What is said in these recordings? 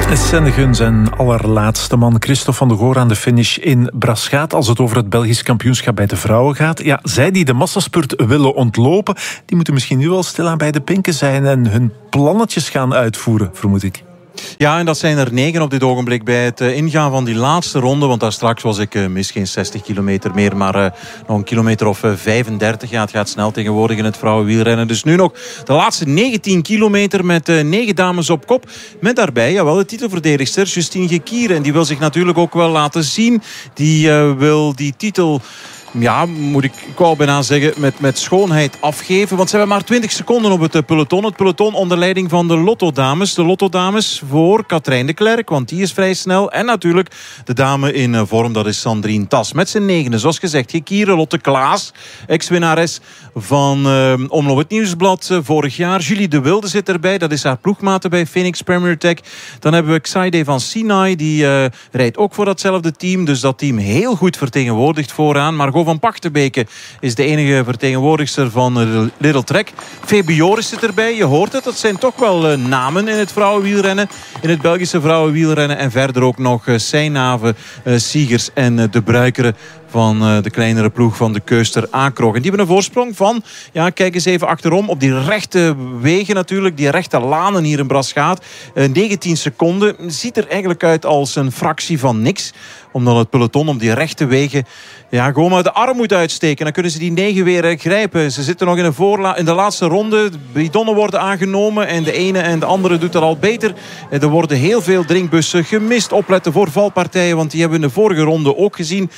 Sennegun zijn allerlaatste man Christophe van der Goor aan de finish in Braschaat als het over het Belgisch kampioenschap bij de vrouwen gaat. Ja, zij die de massaspurt willen ontlopen, die moeten misschien nu al stilaan bij de pinken zijn en hun plannetjes gaan uitvoeren, vermoed ik. Ja, en dat zijn er 9 op dit ogenblik bij het ingaan van die laatste ronde. Want daar straks was ik mis geen 60 kilometer meer, maar nog een kilometer of 35. Ja, het gaat snel tegenwoordig in het vrouwenwielrennen. Dus nu nog de laatste 19 kilometer met 9 dames op kop. Met daarbij, jawel, de titelverdedigster Justine Gekier. En die wil zich natuurlijk ook wel laten zien. Die wil die titel... Ja, ik wou bijna zeggen, met schoonheid afgeven. Want ze hebben maar 20 seconden op het peloton. Het peloton onder leiding van de Lotto-dames. De Lotto-dames voor Katrijn de Klerk, want die is vrij snel. En natuurlijk de dame in vorm, dat is Sandrine Tas. Met z'n 9, zoals gezegd, Gekier, Lotte Klaas, ex-winnares van Omloop het Nieuwsblad vorig jaar. Julie de Wilde zit erbij, dat is haar ploegmaat bij Phoenix Premier Tech. Dan hebben we Xaide van Sinai, die rijdt ook voor datzelfde team. Dus dat team heel goed vertegenwoordigd vooraan. Maar van Pachtenbeke is de enige vertegenwoordigster van Little Trek. Febe Joris zit erbij, je hoort het. Dat zijn toch wel namen in het vrouwenwielrennen. In het Belgische vrouwenwielrennen. En verder ook nog Seynave, Siegers en De Bruikere van de kleinere ploeg van de Keuster Akrog. En die hebben een voorsprong van, ja, kijk eens even achterom, op die rechte wegen natuurlijk, die rechte lanen hier in Braschaat. 19 seconden. Ziet er eigenlijk uit als een fractie van niks. Omdat het peloton op die rechte wegen gewoon maar de arm moet uitsteken. Dan kunnen ze die 9 weer grijpen. Ze zitten nog in de laatste ronde. De bidonnen worden aangenomen en de ene en de andere doet dat al beter. Er worden heel veel drinkbussen gemist. Opletten voor valpartijen, want die hebben we in de vorige ronde ook gezien.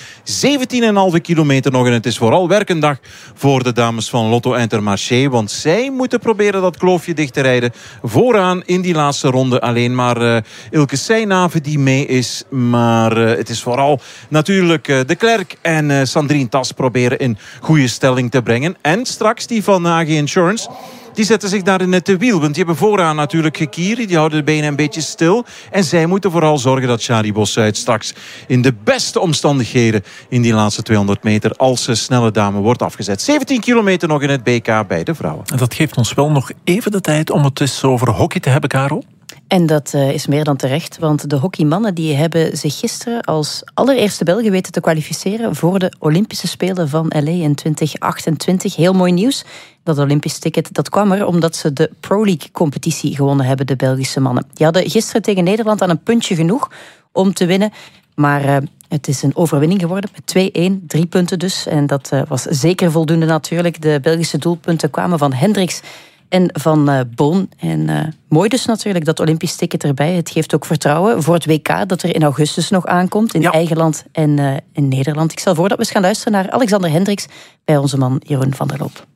17,5 kilometer nog en het is vooral werkendag voor de dames van Lotto Intermarché. Want zij moeten proberen dat kloofje dicht te rijden. Vooraan in die laatste ronde alleen maar Ilke Seynave die mee is. Maar het is vooral natuurlijk de Klerk en Sandrine Tas proberen in goede stelling te brengen. En straks die van AG Insurance, die zetten zich daar in het wiel. Want die hebben vooraan natuurlijk Gekier. Die houden de benen een beetje stil. En zij moeten vooral zorgen dat Shari Bossuit straks in de beste omstandigheden in die laatste 200 meter als snelle dame wordt afgezet. 17 kilometer nog in het BK bij de vrouwen. En dat geeft ons wel nog even de tijd om het eens over hockey te hebben, Karel. En dat is meer dan terecht, want de hockeymannen die hebben zich gisteren als allereerste Belgen weten te kwalificeren voor de Olympische Spelen van LA in 2028. Heel mooi nieuws. Dat Olympisch ticket dat kwam er omdat ze de Pro League-competitie gewonnen hebben, de Belgische mannen. Die hadden gisteren tegen Nederland aan een puntje genoeg om te winnen. Maar het is een overwinning geworden met 2-1, 3 punten dus. En dat was zeker voldoende natuurlijk. De Belgische doelpunten kwamen van Hendricks en van Boon. En mooi dus natuurlijk, dat Olympisch ticket erbij. Het geeft ook vertrouwen voor het WK dat er in augustus nog aankomt. In eigen land en in Nederland. Ik stel voor dat we eens gaan luisteren naar Alexander Hendricks bij onze man Jeroen van der Loop.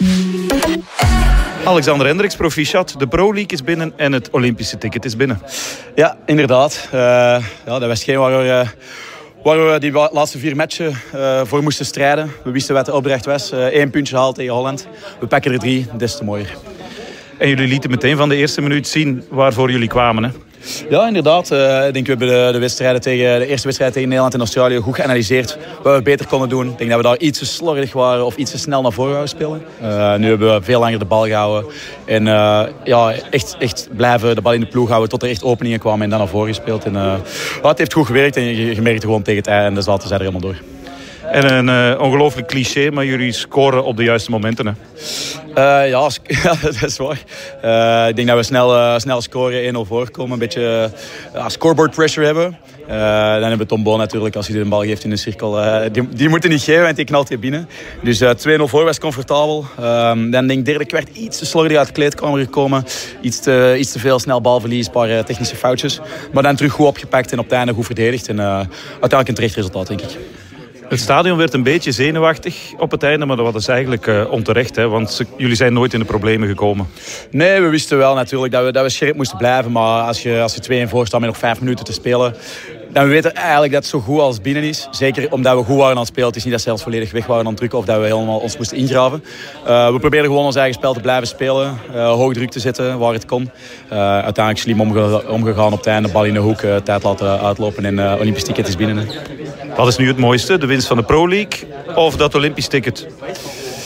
Alexander Hendricks, proficiat. De Pro League is binnen en het Olympische ticket is binnen. Ja, inderdaad. Dat was hetgeen waar we die laatste 4 matchen voor moesten strijden. We wisten wat de opdracht was. 1 puntje gehaald tegen Holland. We pakken er 3, des te mooier. En jullie lieten meteen van de eerste minuut zien waarvoor jullie kwamen, hè? Ja, inderdaad. Ik denk, we hebben de eerste wedstrijd tegen Nederland en Australië goed geanalyseerd. Wat we beter konden doen. Ik denk dat we daar iets te slordig waren of iets te snel naar voren wouden spelen. Nu hebben we veel langer de bal gehouden. En echt blijven de bal in de ploeg houden tot er echt openingen kwamen en dan naar voren gespeeld. En, het heeft goed gewerkt en je merkte gewoon tegen het einde en de zaten zij er helemaal door. En een ongelooflijk cliché, maar jullie scoren op de juiste momenten, hè? Ja, dat is waar. Ik denk dat we snel scoren, 1-0 voorkomen. Een beetje scoreboard pressure hebben. Dan hebben we Tom Boon natuurlijk, als hij de bal geeft in de cirkel. Die moeten niet geven, want die knalt je binnen. Dus 2-0 voor was comfortabel. Dan denk ik derde kwart iets te slordig uit de kleedkamer gekomen. Iets te veel snel balverlies, een paar technische foutjes. Maar dan terug goed opgepakt en op het einde goed verdedigd. En uiteindelijk een terecht resultaat, denk ik. Het stadion werd een beetje zenuwachtig op het einde, maar dat was eigenlijk onterecht, hè? Want jullie zijn nooit in de problemen gekomen. Nee, we wisten wel natuurlijk dat we scherp moesten blijven. Maar als je 2-1 voor staat met nog 5 minuten te spelen, dan weten we eigenlijk dat het zo goed als binnen is. Zeker omdat we goed waren aan het spelen. Het is niet dat ze zelfs volledig weg waren aan het drukken of dat we helemaal ons moesten ingraven. We probeerden gewoon ons eigen spel te blijven spelen. Hoog druk te zetten waar het kon. Uiteindelijk slim omgegaan op het einde. Bal in de hoek, tijd laten uitlopen en Olympisch ticket is binnen. Hè. Wat is nu het mooiste? De winst van de Pro League of dat Olympisch ticket?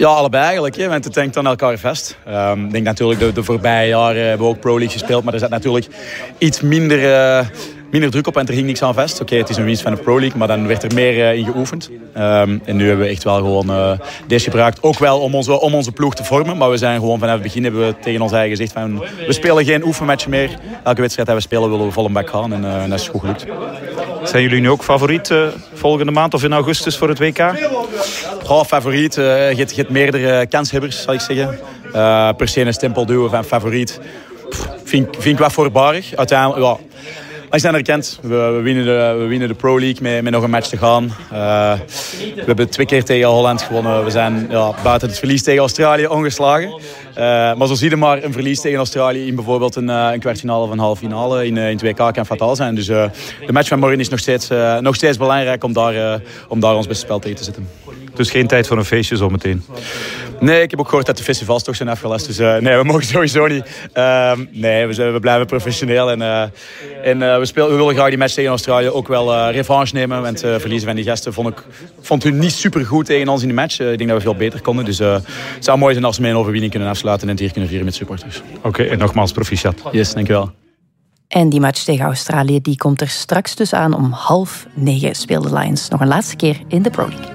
Ja, allebei eigenlijk. Hè. Want het hangt aan elkaar vast. Ik denk natuurlijk, de voorbije jaren hebben we ook Pro League gespeeld. Maar er zit natuurlijk iets minder druk op en er ging niks aan vast. Oké, het is een winst van de Pro League, maar dan werd er meer in geoefend. En nu hebben we echt wel gewoon deze gebruikt. Ook wel om onze ploeg te vormen. Maar we zijn gewoon vanaf het begin hebben we tegen ons eigen gezegd van we spelen geen oefenmatch meer. Elke wedstrijd die we spelen willen we vol een bak gaan. En dat is goed gelukt. Zijn jullie nu ook favoriet volgende maand of in augustus voor het WK? Favoriet. Je hebt meerdere kanshebbers, zal ik zeggen. Per se een stempel duwen van favoriet. Vind ik wat voorbarig. Uiteindelijk, ja. Langs de andere kant, we winnen de Pro League met nog een match te gaan. We hebben 2 keer tegen Holland gewonnen. We zijn buiten het verlies tegen Australië ongeslagen. Maar zo zie je maar, een verlies tegen Australië in bijvoorbeeld een kwartfinale of een halve finale in het WK kan fataal zijn. Dus de match van morgen is nog steeds belangrijk om daar ons beste spel tegen te zetten. Dus geen tijd voor een feestje zometeen? Nee, ik heb ook gehoord dat de festivals toch zijn afgelast. Dus nee, we mogen sowieso niet. Nee, we blijven professioneel. En we willen graag die match tegen Australië ook wel revanche nemen. Want verliezen van die gasten vond hun niet super goed tegen ons in de match. Ik denk dat we veel beter konden. Dus het zou mooi zijn als we met een overwinning kunnen afsluiten en het hier kunnen vieren met supporters. Oké, en nogmaals proficiat. Yes, dankjewel. En die match tegen Australië die komt er straks dus aan om 20:30 speelt de Lions nog een laatste keer in de Pro League.